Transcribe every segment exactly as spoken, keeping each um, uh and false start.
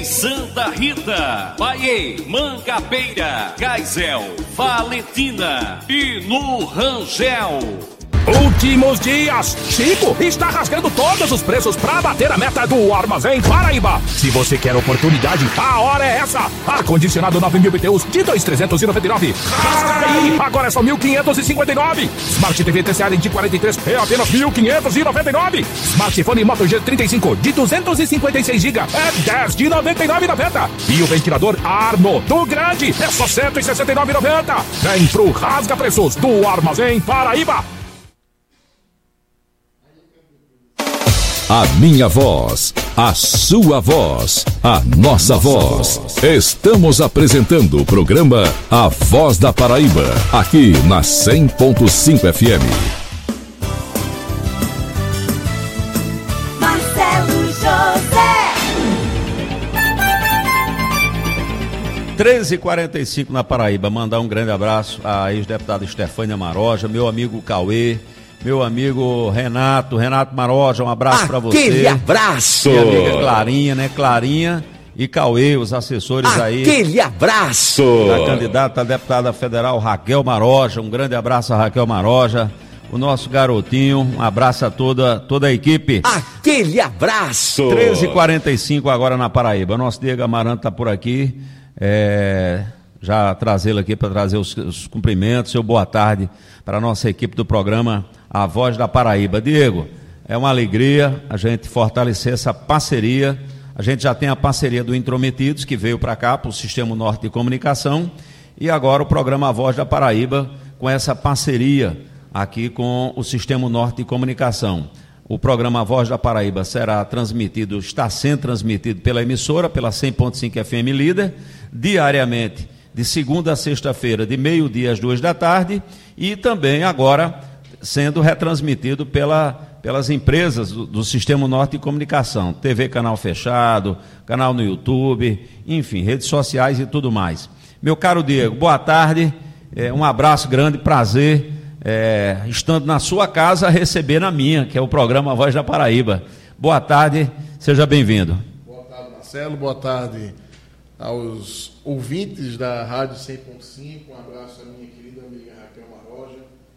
Santa Rita, Paiê, Mangabeira, Gaisel, Valentina e no Rangel. Últimos dias, Chico está rasgando todos os preços para bater a meta do Armazém Paraíba. Se você quer oportunidade, a hora é essa. Ar-condicionado nove mil B T Us de dois mil trezentos e noventa e nove. Rasga aí, agora é só mil quinhentos e cinquenta e nove. Smart T V T C A de quarenta e três é apenas mil quinhentos e noventa e nove. Smartphone Moto G trinta e cinco de duzentos e cinquenta e seis gigabytes é dez de noventa e nove reais e noventa centavos. E o ventilador Arno do Grande é só cento e sessenta e nove reais e noventa centavos. Vem pro Rasga Preços do Armazém Paraíba. A minha voz, a sua voz, a nossa voz. Estamos apresentando o programa A Voz da Paraíba, aqui na cem ponto cinco F M. Marcelo José. treze e quarenta e cinco na Paraíba. Mandar um grande abraço à ex-deputada Estefânia Maroja, meu amigo Cauê, meu amigo Renato, Renato Maroja, um abraço para você. Aquele abraço! Minha amiga Clarinha, né? Clarinha e Cauê, os assessores aí. Aquele abraço! Da candidata a deputada federal Raquel Maroja, um grande abraço a Raquel Maroja, o nosso garotinho, um abraço a toda, toda a equipe. Aquele abraço! treze e quarenta e cinco agora na Paraíba. Nosso Diego Amaranto está por aqui, é, já trazê-lo aqui para trazer os, os cumprimentos, seu boa tarde para a nossa equipe do programa A Voz da Paraíba. Diego, é uma alegria a gente fortalecer essa parceria. A gente já tem a parceria do Intrometidos, que veio para cá, para o Sistema Norte de Comunicação, e agora o programa A Voz da Paraíba, com essa parceria aqui com o Sistema Norte de Comunicação. O programa A Voz da Paraíba será transmitido, está sendo transmitido pela emissora, pela cem ponto cinco F M Líder, diariamente, de segunda a sexta-feira, de meio-dia às duas da tarde, e também agora sendo retransmitido pela, pelas empresas do, do Sistema Norte de Comunicação, T V Canal Fechado, canal no YouTube, enfim, redes sociais e tudo mais. Meu caro Diego, boa tarde, é, um abraço grande, prazer, é, estando na sua casa, receber na minha, que é o programa A Voz da Paraíba. Boa tarde, seja bem-vindo. Boa tarde, Marcelo, boa tarde aos ouvintes da Rádio cem ponto cinco, um abraço à minha querida amiga Raquel Maroja.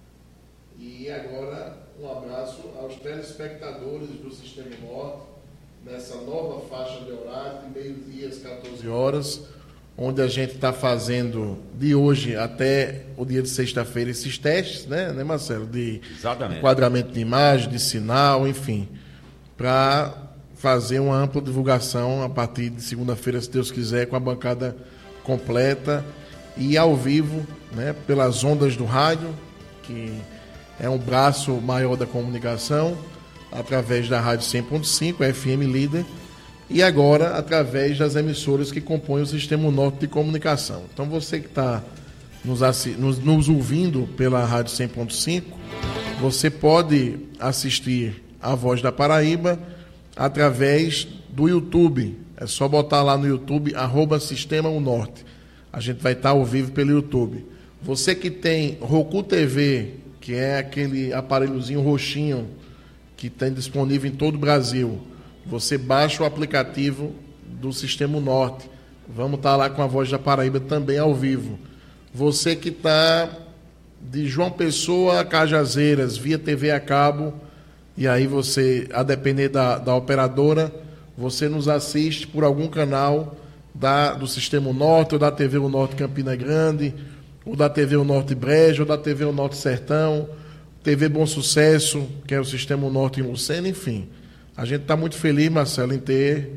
E agora, um abraço aos telespectadores do Sistema Norte, nessa nova faixa de horário, de meio-dia às quatorze horas, onde a gente está fazendo, de hoje até o dia de sexta-feira, esses testes, né, né Marcelo? De Exatamente. Enquadramento de imagem, de sinal, enfim, para fazer uma ampla divulgação a partir de segunda-feira, se Deus quiser, com a bancada completa e ao vivo, né, pelas ondas do rádio, que é um braço maior da comunicação, através da Rádio cem ponto cinco, F M Líder, e agora através das emissoras que compõem o Sistema Norte de Comunicação. Então você que está nos, nos, nos ouvindo pela Rádio cem ponto cinco, você pode assistir A Voz da Paraíba através do YouTube. É só botar lá no YouTube, arroba Sistema Norte. A gente vai estar ao vivo pelo YouTube. Você que tem Roku T V, que é aquele aparelhozinho roxinho que tem disponível em todo o Brasil, você baixa o aplicativo do Sistema Norte. Vamos estar lá com a Voz da Paraíba também ao vivo. Você que está de João Pessoa a Cajazeiras, via T V a cabo, e aí você, a depender da, da operadora, você nos assiste por algum canal da, do Sistema Norte, ou da T V O Norte Campina Grande, ou da T V O Norte Brejo, ou da T V O Norte Sertão, T V Bom Sucesso, que é o Sistema Norte em Lucena, enfim. A gente está muito feliz, Marcelo, em ter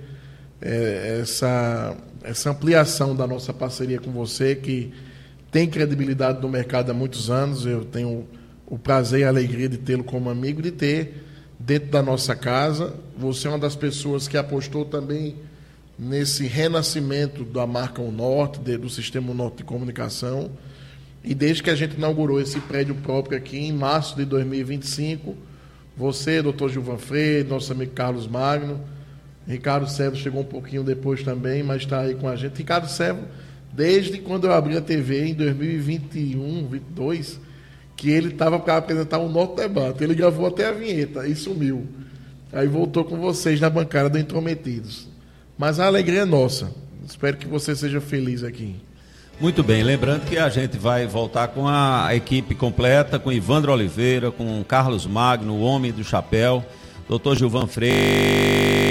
é, essa, essa ampliação da nossa parceria com você, que tem credibilidade no mercado há muitos anos. Eu tenho o prazer e a alegria de tê-lo como amigo, de ter dentro da nossa casa. Você é uma das pessoas que apostou também nesse renascimento da marca O Norte, de, do Sistema Norte de Comunicação. E desde que a gente inaugurou esse prédio próprio aqui em março de dois mil e vinte e cinco, você, doutor Gilvan Freire, nosso amigo Carlos Magno, Ricardo Servo chegou um pouquinho depois também, mas está aí com a gente. Ricardo Servo, desde quando eu abri a T V em dois mil e vinte e um, vinte e dois, que ele estava para apresentar um Norte Debate. Ele gravou até a vinheta e sumiu. Aí voltou com vocês na bancada do Intrometidos. Mas a alegria é nossa. Espero que você seja feliz aqui. Muito bem, lembrando que a gente vai voltar com a equipe completa, com Ivandro Oliveira, com Carlos Magno, o homem do chapéu, doutor Gilvan Freire.